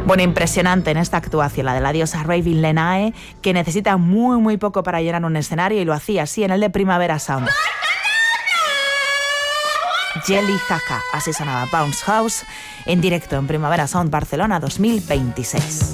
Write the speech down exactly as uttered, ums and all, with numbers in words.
Bueno, impresionante en esta actuación, la de la diosa Raven Lenae, que necesita muy, muy poco para llenar un escenario y lo hacía así en el de Primavera Sound. Jelly Jaja, así sonaba Bounce House en directo en Primavera Sound Barcelona dos mil veintiséis.